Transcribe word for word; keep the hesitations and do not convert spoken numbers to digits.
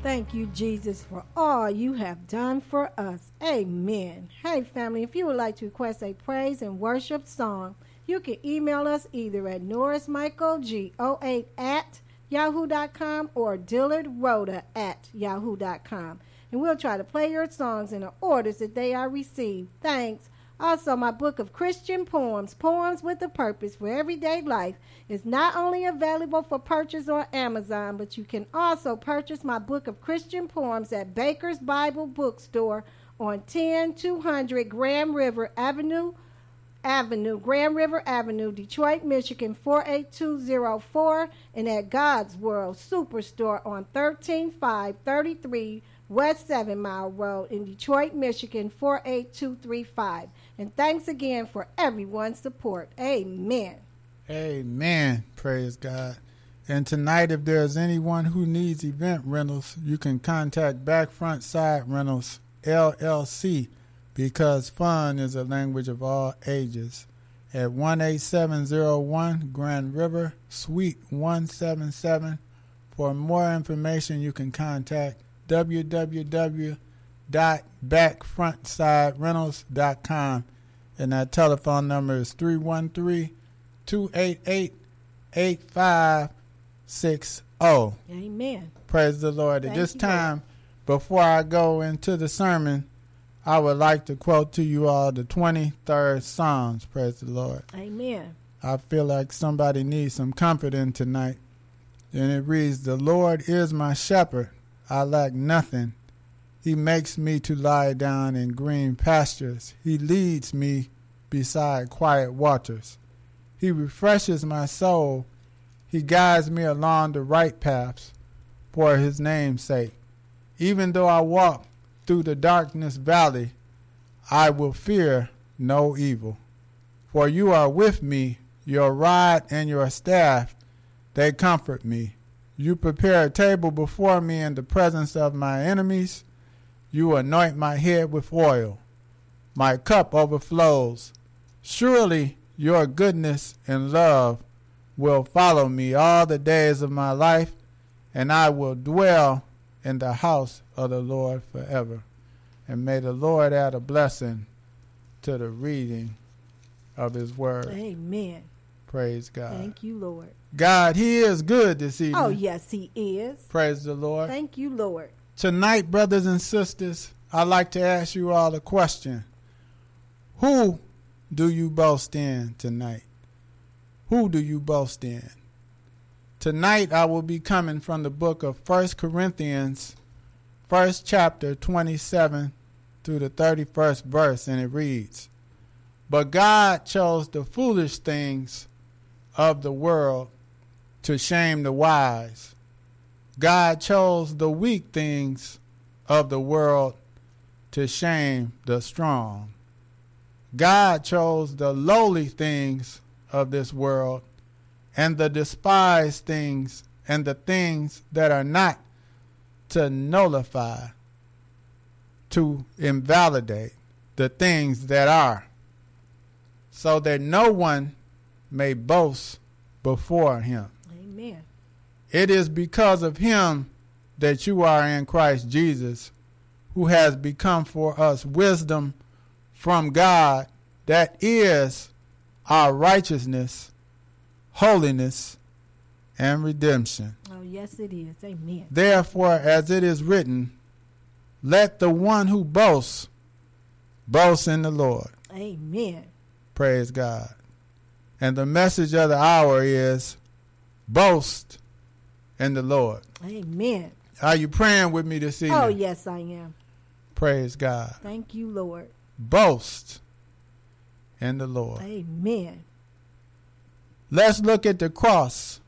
Thank you, Jesus, for all you have done for us. Amen. Hey, family, if you would like to request a praise and worship song, you can email us either at Norris Michael G oh eight at yahoo dot com or Dillard Rhoda at yahoo dot com. And we'll try to play your songs in the orders that they are received. Thanks. Also, my book of Christian poems, Poems with a Purpose for Everyday Life, is not only available for purchase on Amazon, but you can also purchase my book of Christian poems at Baker's Bible Bookstore on ten two hundred Grand River Avenue, Avenue, Grand River Avenue, Detroit, Michigan, four eight two zero four, and at God's World Superstore on thirteen five thirty-three West seven Mile Road in Detroit, Michigan, four eight two three five. And thanks again for everyone's support. Amen. Amen. Praise God. And tonight, if there's anyone who needs event rentals, you can contact Back Front Side Rentals, L L C, because fun is a language of all ages, at one eight seven zero one Grand River, Suite one seventy-seven. For more information, you can contact w w w dot back front side rentals dot com, and that telephone number is three one three, two eight eight, eight five six zero. Amen. Praise the Lord. Thank At this you, time, Lord. Before I go into the sermon, I would like to quote to you all the twenty-third Psalms. Praise the Lord. Amen. I feel like somebody needs some comfort in tonight. And it reads, "The Lord is my shepherd. I lack nothing. He makes me to lie down in green pastures. He leads me beside quiet waters. He refreshes my soul. He guides me along the right paths for his name's sake. Even though I walk through the darkness valley, I will fear no evil. For you are with me, your rod and your staff, they comfort me. You prepare a table before me in the presence of my enemies. You anoint my head with oil. My cup overflows. Surely your goodness and love will follow me all the days of my life, and I will dwell in the house of the Lord forever." And may the Lord add a blessing to the reading of his word. Amen. Praise God. Thank you, Lord. God, he is good this evening. Oh, yes, he is. Praise the Lord. Thank you, Lord. Tonight, brothers and sisters, I'd like to ask you all a question. Who do you boast in tonight? Who do you boast in? Tonight, I will be coming from the book of First Corinthians, first chapter, twenty-seven through the thirty-first verse, and it reads, "But God chose the foolish things of the world to shame the wise. God chose the weak things of the world to shame the strong. God chose the lowly things of this world and the despised things and the things that are not, to nullify, to invalidate the things that are, so that no one may boast before him. Amen. It is because of him that you are in Christ Jesus, who has become for us wisdom from God, that is our righteousness, holiness, and redemption. Oh, yes, it is. Amen. Therefore, as it is written, let the one who boasts boast in the Lord." Amen. Praise God. And the message of the hour is boast in the Lord. Amen. Are you praying with me this evening? Oh, yes, I am. Praise God. Thank you, Lord. Boast in the Lord. Amen. Let's look at the cross